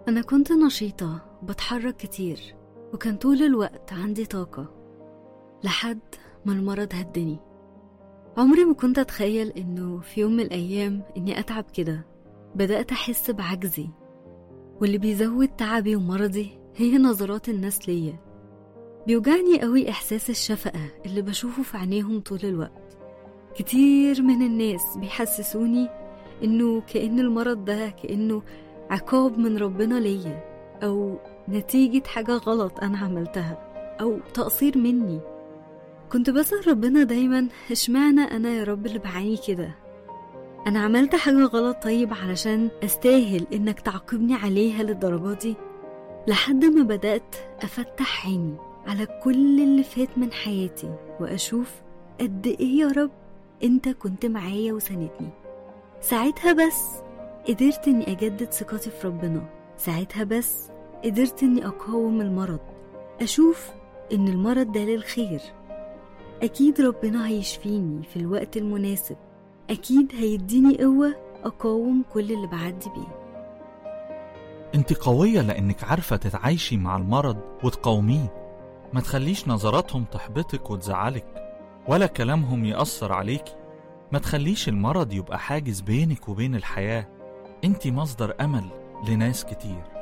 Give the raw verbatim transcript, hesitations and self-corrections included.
أنا كنت نشيطة بتحرك كتير، وكان طول الوقت عندي طاقة لحد ما المرض هدني. عمري ما كنت أتخيل إنه في يوم من الأيام إني أتعب كده. بدأت أحس بعجزي، واللي بيزود تعبي ومرضي هي نظرات الناس ليا. بيوجعني قوي إحساس الشفقة اللي بشوفه في عينيهم طول الوقت. كتير من الناس بيحسسوني إنه كأن المرض ده كأنه عقاب من ربنا ليا، أو نتيجة حاجة غلط أنا عملتها، أو تقصير مني. كنت بسأل ربنا دايما، اشمعنى أنا يا رب اللي بعاني كده؟ أنا عملت حاجة غلط طيب علشان أستاهل إنك تعاقبني عليها للدرجة دي؟ لحد ما بدأت أفتح عيني على كل اللي فات من حياتي، وأشوف قد إيه يا رب أنت كنت معايا وساندني. ساعتها بس قدرت إني أجدد ثقتي في ربنا. ساعتها بس قدرت إني أقاوم المرض، أشوف إن المرض ده للخير. أكيد ربنا هيشفيني في الوقت المناسب، أكيد هيديني قوة أقاوم كل اللي بعدي بيه. انت قوية لأنك عارفة تتعايشي مع المرض وتقاوميه. ما تخليش نظراتهم تحبطك وتزعلك، ولا كلامهم يأثر عليكي. ما تخليش المرض يبقى حاجز بينك وبين الحياة. انت مصدر أمل لناس كتير.